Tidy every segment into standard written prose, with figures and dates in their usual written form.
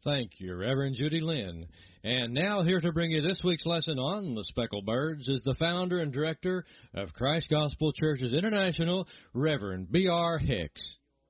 Thank you, Reverend Judy Lynn. And now here to bring you this week's lesson on the speckled birds is the founder and director of Christ Gospel Churches International, Reverend B.R. Hicks.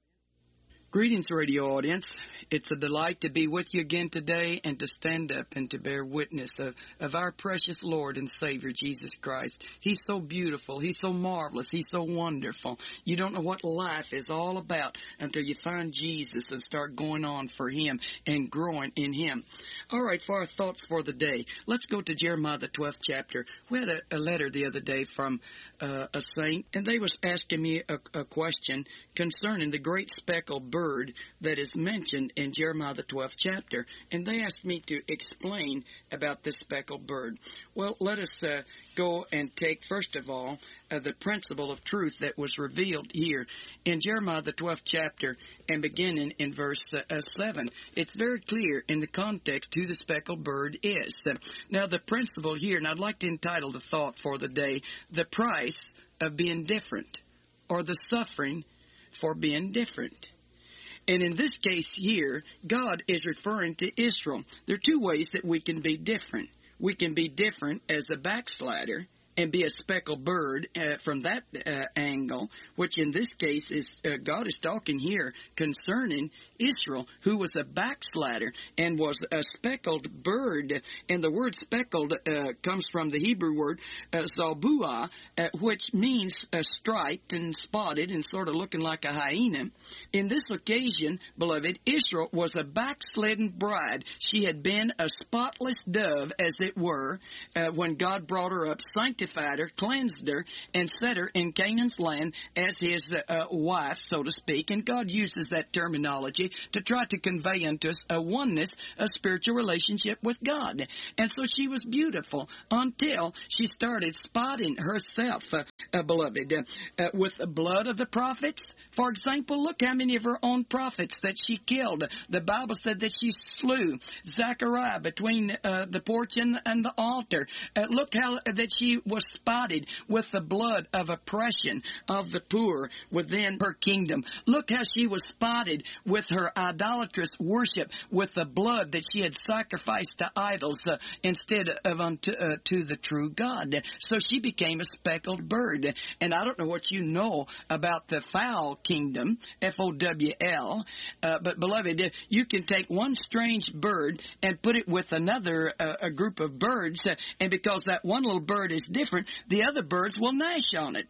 Greetings, radio audience. It's a delight to be with you again today and to stand up and to bear witness of our precious Lord and Savior, Jesus Christ. He's so beautiful. He's so marvelous. He's so wonderful. You don't know what life is all about until you find Jesus and start going on for Him and growing in Him. All right, for our thoughts for the day, let's go to Jeremiah, the 12th chapter. We had a letter the other day from a saint, and they was asking me a question concerning the great speckled bird that is mentioned in Jeremiah, the 12th chapter. And they asked me to explain about this speckled bird. Well, let us go and take, first of all, the principle of truth that was revealed here in Jeremiah, the 12th chapter, and beginning in verse 7. It's very clear in the context who the speckled bird is. Now, the principle here, and I'd like to entitle the thought for the day, The Price of Being Different, or the Suffering for Being Different. And in this case here, God is referring to Israel. There are two ways that we can be different. We can be different as a backslider and be a speckled bird from that angle, which in this case is God is talking here concerning Israel, who was a backslider and was a speckled bird. And the word speckled comes from the Hebrew word zalbuah, which means striped and spotted and sort of looking like a hyena. In this occasion, beloved, Israel was a backslidden bride. She had been a spotless dove, as it were, when God brought her up, sanctified her, cleansed her, and set her in Canaan's land as his wife, so to speak. And God uses that terminology to try to convey unto us a oneness, a spiritual relationship with God. And so she was beautiful until she started spotting herself, beloved, with the blood of the prophets. For example, look how many of her own prophets that she killed. The Bible said that she slew Zechariah between the porch and the altar. Look how that she was spotted with the blood of oppression of the poor within her kingdom. Look how she was spotted with her idolatrous worship, with the blood that she had sacrificed to idols instead of unto to the true God. So she became a speckled bird. And I don't know what you know about the fowl kingdom, F-O-W-L, but beloved, you can take one strange bird and put it with another a group of birds, and because that one little bird is different, the other birds will gnash on it.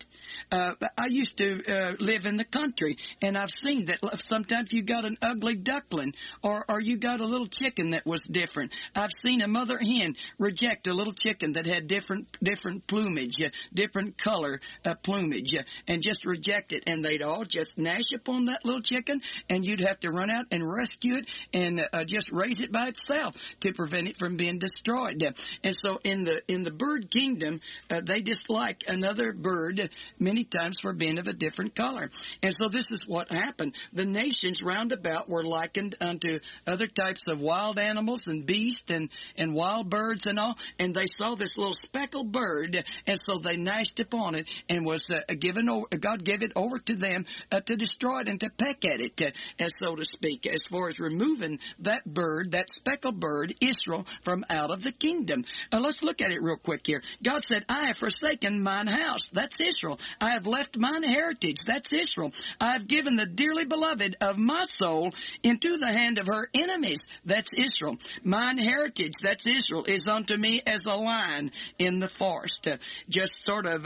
I used to live in the country, and I've seen that sometimes you got an ugly duckling, or you got a little chicken that was different. I've seen a mother hen reject a little chicken that had different plumage, different color plumage, and just reject it, and they'd all just gnash upon that little chicken, and you'd have to run out and rescue it and just raise it by itself to prevent it from being destroyed. And so in the bird kingdom, they dislike another bird many times for being of a different color. And so this is what happened. The nations round about were likened unto other types of wild animals and beasts and wild birds and all, and they saw this little speckled bird, and so they gnashed upon it and was given over. God gave it over to them to destroy it and to peck at it, as so to speak, as far as removing that bird, that speckled bird, Israel, from out of the kingdom. Let's look at it real quick here. God said, I have forsaken mine house. That's Israel. I have left mine heritage. That's Israel. I have given the dearly beloved of my soul into the hand of her enemies. That's Israel. Mine heritage, that's Israel, is unto me as a lion in the forest. Just sort of,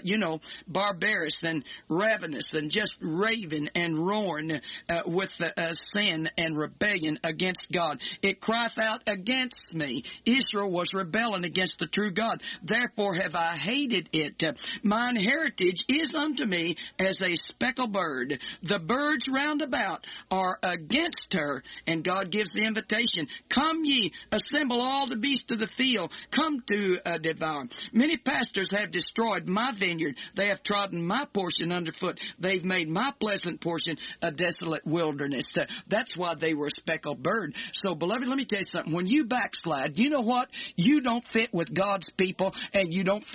barbarous and ravenous and just raving and roaring with sin and rebellion against God. It crieth out against me. Israel was rebelling against the true God. Therefore have I hated it. Mine heritage is unto me as a speckled bird. The birds round about are against her. And God gives the invitation, come ye, assemble all the beasts of the field, come to devour. Many pastors have destroyed my vineyard. They have trodden my portion underfoot. They've made my pleasant portion a desolate wilderness. That's why they were a speckled bird. So, beloved, let me tell you something. When you backslide, you know what? You don't fit with God's people, and you don't fit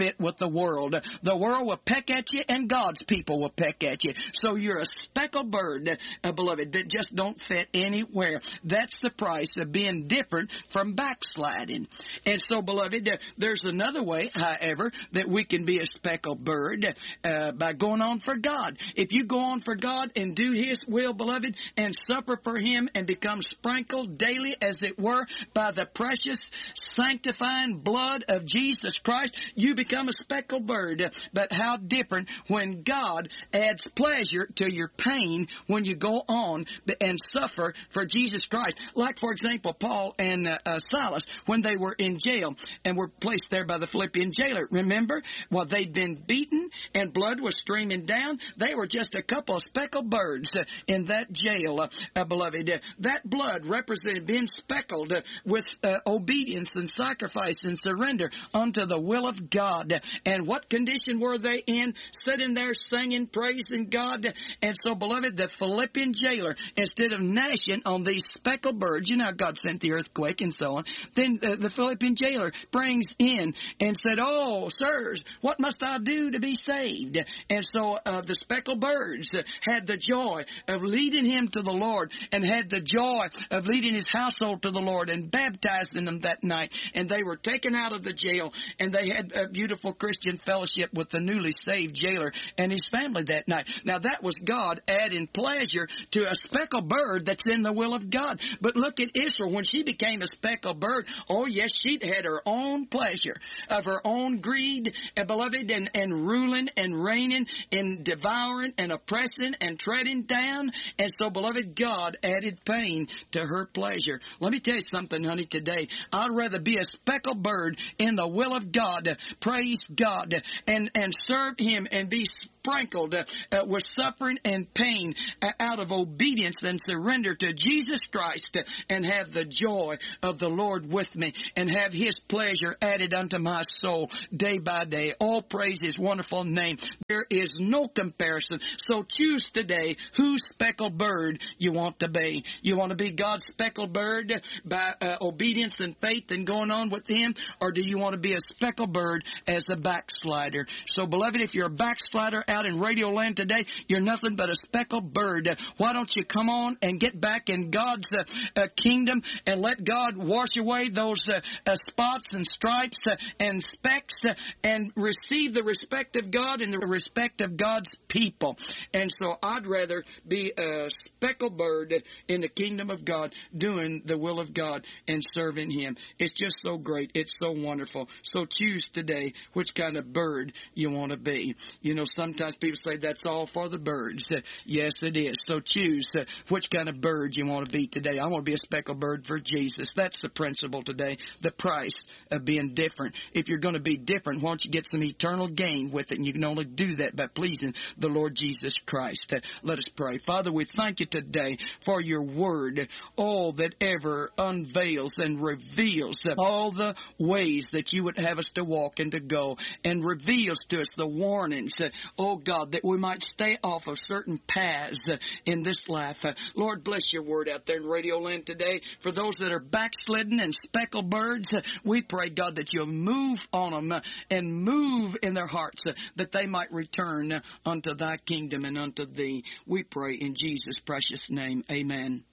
fit with the world. The world will peck at you, and God's people will peck at you. So you're a speckled bird, beloved, that just don't fit anywhere. That's the price of being different from backsliding. And so, beloved, there's another way, however, that we can be a speckled bird by going on for God. If you go on for God and do His will, beloved, and suffer for Him and become sprinkled daily, as it were, by the precious sanctifying blood of Jesus Christ, you become a speckled bird. But how different when God adds pleasure to your pain when you go on and suffer for Jesus Christ. Like, for example, Paul and Silas, when they were in jail and were placed there by the Philippian jailer. Remember? Well, they'd been beaten and blood was streaming down. They were just a couple of speckled birds in that jail, beloved. That blood represented being speckled with obedience and sacrifice and surrender unto the will of God. And what condition were they in? Sitting there singing, praising God. And so, beloved, the Philippian jailer, instead of gnashing on these speckled birds, you know how God sent the earthquake and so on, then the Philippian jailer brings in and said, "Oh, sirs, what must I do to be saved?" And so the speckled birds had the joy of leading him to the Lord, and had the joy of leading his household to the Lord, and baptizing them that night. And they were taken out of the jail, and they had a beautiful Christian fellowship with the newly saved jailer and his family that night. Now, that was God adding pleasure to a speckled bird that's in the will of God. But look at Israel. When she became a speckled bird, oh yes, she had her own pleasure of her own greed, beloved, and ruling and reigning and devouring and oppressing and treading down. And so, beloved, God added pain to her pleasure. Let me tell you something, honey, today. I'd rather be a speckled bird in the will of God, praise God, and serve Him and be sprinkled with suffering and pain out of obedience and surrender to Jesus Christ, and have the joy of the Lord with me, and have His pleasure added unto my soul day by day. All praise His wonderful name. There is no comparison. So choose today whose speckled bird you want to be. You want to be God's speckled bird by obedience and faith and going on with Him, or do you want to be a speckled bird as a backslider? So, beloved, if you're a backslider out in Radio Land today, you're nothing but a speckled bird. Why don't you come on and get back in God's kingdom and let God wash away those spots and stripes and specks and receive the respect of God and the respect of God's people. And so I'd rather be a speckled bird in the kingdom of God, doing the will of God and serving Him. It's just so great. It's so wonderful. So choose today which kind of bird you want to be. You know, sometimes people say that's all for the birds. Yes, it is. So choose which kind of bird you want to be today. I want to be a speckled bird for Jesus. That's the principle today, the price of being different. If you're going to be different, why don't you get some eternal gain with it? And you can only do that by pleasing the Lord Jesus Christ. Let us pray. Father, we thank you today for your word, all that ever unveils and reveals all the ways that you would have us to walk and to go, and reveals to us the warnings, oh God, that we might stay off of certain paths in this life. Lord, bless your word out there in Radio Land today. For those that are backslidden and speckled birds, we pray, God, that you'll move on them and move in their hearts, that they might return unto thy kingdom and unto thee. We pray in Jesus' precious name. Amen.